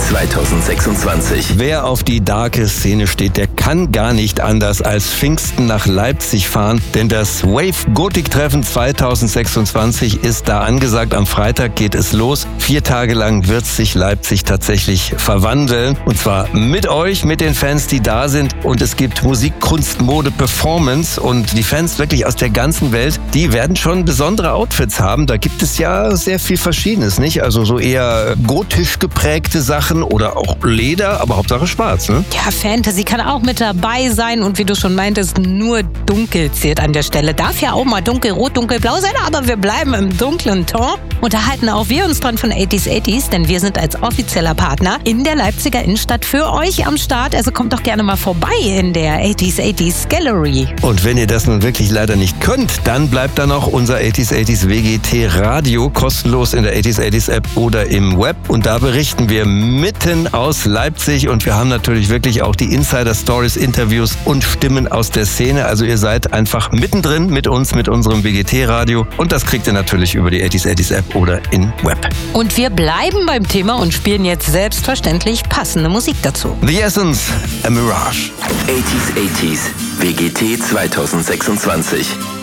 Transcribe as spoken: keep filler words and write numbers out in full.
zweitausendsechsundzwanzig. Wer auf die darke Szene steht, der kann gar nicht anders als Pfingsten nach Leipzig fahren, denn das Wave Gothic Treffen zweitausendsechsundzwanzig ist da angesagt. Am Freitag geht es los. Vier Tage lang wird sich Leipzig tatsächlich verwandeln. Und zwar mit euch, mit den Fans, die da sind. Und es gibt Musik, Kunst, Mode, Performance. Und die Fans wirklich aus der ganzen Welt, die werden schon besondere Outfits haben. Da gibt es ja sehr viel Verschiedenes, nicht? Also so eher gotisch geprägte Sachen oder auch Leder, aber Hauptsache schwarz, ne? Ja, Fantasy kann auch mit dabei sein. Und wie du schon meintest, nur dunkel zählt an der Stelle. Darf ja auch mal dunkelrot, dunkelblau sein, aber wir bleiben im dunklen Ton. Und da halten auch wir uns dran von achtziger achtziger, denn wir sind als offizieller Partner in der Leipziger Innenstadt für euch am Start. Also kommt doch gerne mal vorbei in der achtziger achtziger Gallery. Und wenn ihr das nun wirklich leider nicht könnt, dann bleibt da noch unser achtziger achtziger W G T Radio kostenlos in der achtziger achtziger App oder im Web. Und da berichten wir mitten aus Leipzig und wir haben natürlich wirklich auch die Insider-Stories, Interviews und Stimmen aus der Szene. Also ihr seid einfach mittendrin mit uns, mit unserem W G T-Radio und das kriegt ihr natürlich über die achtziger achtziger App oder im Web. Und wir bleiben beim Thema und spielen jetzt selbstverständlich passende Musik dazu. The Essence, A Mirage. achtziger achtziger W G T zweitausendsechsundzwanzig.